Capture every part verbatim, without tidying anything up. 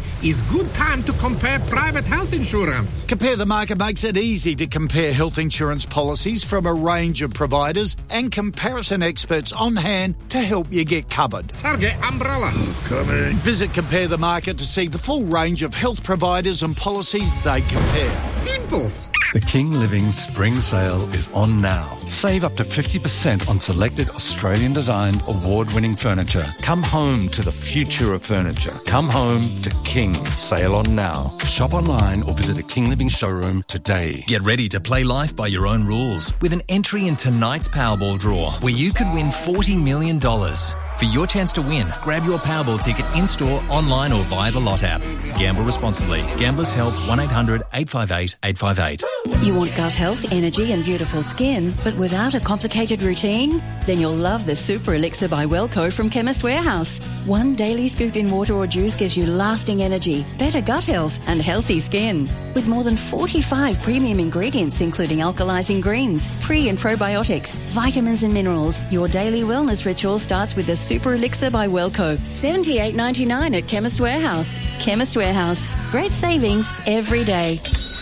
is good time to compare private health insurance. Compare the Market makes it easy to compare health insurance policies from a range of providers and comparison experts on hand to help you get covered. Sergey, umbrella. Coming. Visit Compare the Market to see the full range of health providers and policies they compare. Simples. The King Living Spring Sale is on now. Save up to fifty percent on selected Australian-designed, award-winning furniture. Come home to the future of furniture. Come home to King. Sale on now. Shop online or visit a King Living showroom today. Get ready to play life by your own rules with an entry in tonight's Powerball draw, where you could win forty million dollars. For your chance to win, grab your Powerball ticket in-store, online or via the Lot app. Gamble responsibly. Gamblers Help one eight hundred eight five eight eight five eight. You want gut health, energy and beautiful skin, but without a complicated routine? Then you'll love the Super Elixir by Wellco from Chemist Warehouse. One daily scoop in water or juice gives you lasting energy, better gut health and healthy skin. With more than forty-five premium ingredients including alkalizing greens, pre and probiotics, vitamins and minerals, your daily wellness ritual starts with the Super Elixir by Wellco. seventy-eight ninety-nine at Chemist Warehouse. Chemist Warehouse. Great savings every day.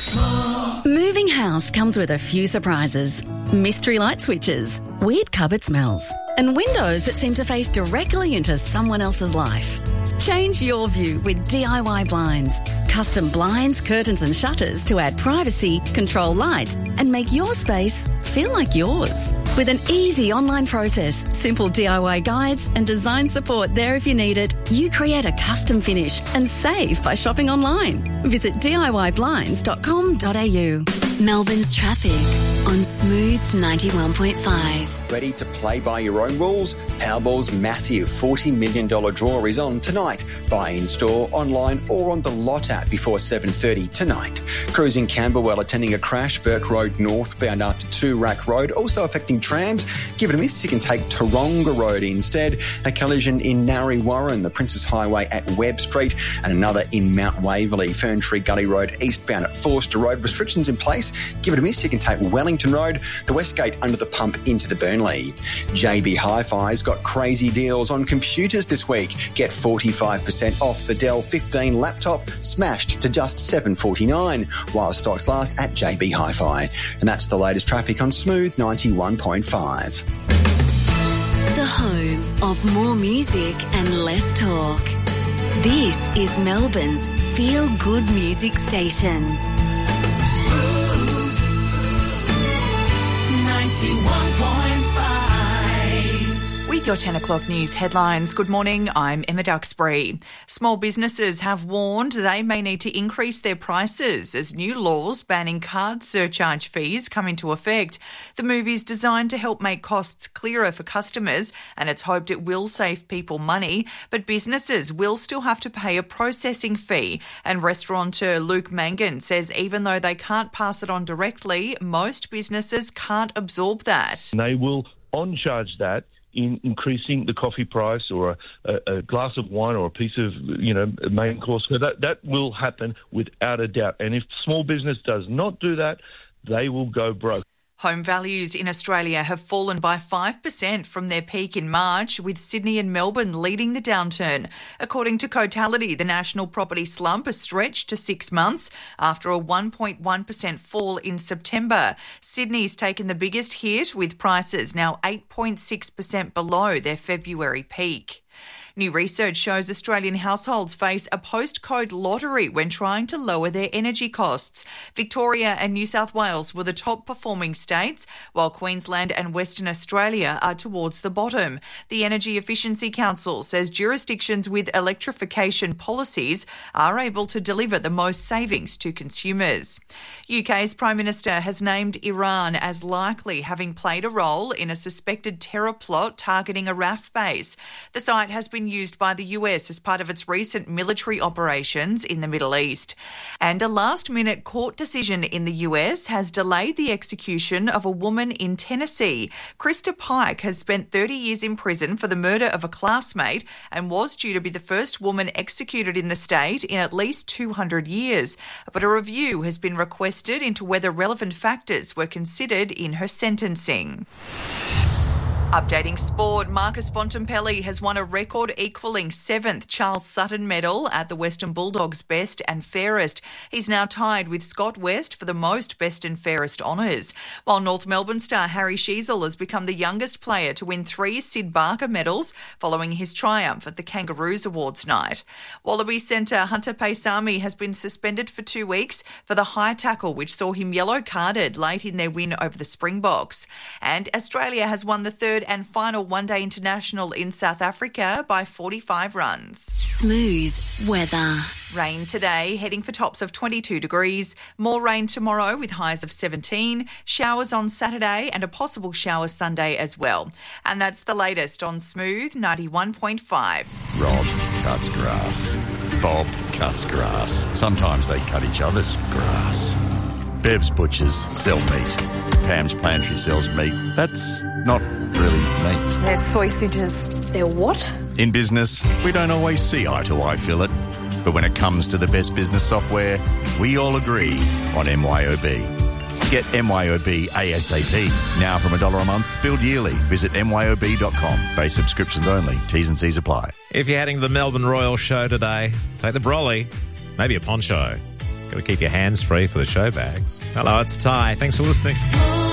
Moving house comes with a few surprises. Mystery light switches, weird cupboard smells, and windows that seem to face directly into someone else's life. Change your view with D I Y blinds. Custom blinds, curtains and shutters to add privacy, control light and make your space feel like yours. With an easy online process, simple D I Y guides and design support there if you need it, you create a custom finish and save by shopping online. Visit D I Y blinds dot com dot a u. Melbourne's traffic on Smooth ninety-one point five. Ready to play by your own rules? Powerball's massive forty million dollars draw is on tonight. Buy in-store, online or on the Lot app before seven thirty tonight. Crews in Camberwell attending a crash, Burke Road northbound after Toorak Road, also affecting trams. Give it a miss, you can take Taronga Road instead. A collision in Narre Warren, the Princess Highway at Webb Street, and another in Mount Waverley, Ferntree Gully Road eastbound at Forster Road. Restrictions in place. Give it a miss, you can take Wellington Road, the Westgate under the pump into the Burnley. J B Hi-Fi's got crazy deals on computers this week. Get forty-five percent off the Dell fifteen laptop, smashed to just seven forty-nine, while stocks last at J B Hi-Fi. And that's the latest traffic on Smooth ninety-one point five. The home of more music and less talk. This is Melbourne's feel-good music station. Smooth ninety-one point five. With your ten o'clock news headlines, good morning, I'm Emma Duxbury. Small businesses have warned they may need to increase their prices as new laws banning card surcharge fees come into effect. The move is designed to help make costs clearer for customers, and it's hoped it will save people money, but businesses will still have to pay a processing fee. And restaurateur Luke Mangan says even though they can't pass it on directly, most businesses can't absorb that. They will on-charge that in increasing the coffee price or a, a, a glass of wine or a piece of, you know, main course. So that, that will happen without a doubt. And if small business does not do that, they will go broke. Home values in Australia have fallen by five percent from their peak in March, with Sydney and Melbourne leading the downturn. According to Cotality, the national property slump has stretched to six months after a one point one percent fall in September. Sydney's taken the biggest hit, with prices now eight point six percent below their February peak. New research shows Australian households face a postcode lottery when trying to lower their energy costs. Victoria and New South Wales were the top performing states, while Queensland and Western Australia are towards the bottom. The Energy Efficiency Council says jurisdictions with electrification policies are able to deliver the most savings to consumers. U K's Prime Minister has named Iran as likely having played a role in a suspected terror plot targeting a R A F base. The site has been used by the U S as part of its recent military operations in the Middle East. And a last-minute court decision in the U S has delayed the execution of a woman in Tennessee. Krista Pike has spent thirty years in prison for the murder of a classmate and was due to be the first woman executed in the state in at least two hundred years. But a review has been requested into whether relevant factors were considered in her sentencing. Updating sport, Marcus Bontempelli has won a record-equalling seventh Charles Sutton medal at the Western Bulldogs Best and Fairest. He's now tied with Scott West for the most Best and Fairest honours, while North Melbourne star Harry Sheezel has become the youngest player to win three Sid Barker medals following his triumph at the Kangaroos Awards night. Wallaby centre Hunter Paisami has been suspended for two weeks for the high tackle which saw him yellow-carded late in their win over the Springboks. And Australia has won the third and final one-day international in South Africa by forty-five runs. Smooth weather. Rain today, heading for tops of twenty-two degrees. More rain tomorrow with highs of seventeen. Showers on Saturday and a possible shower Sunday as well. And that's the latest on Smooth ninety-one point five. Rob cuts grass. Bob cuts grass. Sometimes they cut each other's grass. Bev's Butchers sell meat. Pam's Pantry sells meat. That's not really meat. They're sausages. They're what? In business, we don't always see eye to eye, Philip. But when it comes to the best business software, we all agree on M Y O B. Get M Y O B ASAP. Now from a dollar a month, billed yearly. Visit M Y O B dot com. Base subscriptions only. T's and C's apply. If you're heading to the Melbourne Royal Show today, take the brolly, maybe a poncho. Got to keep your hands free for the show bags. Hello, it's Ty. Thanks for listening.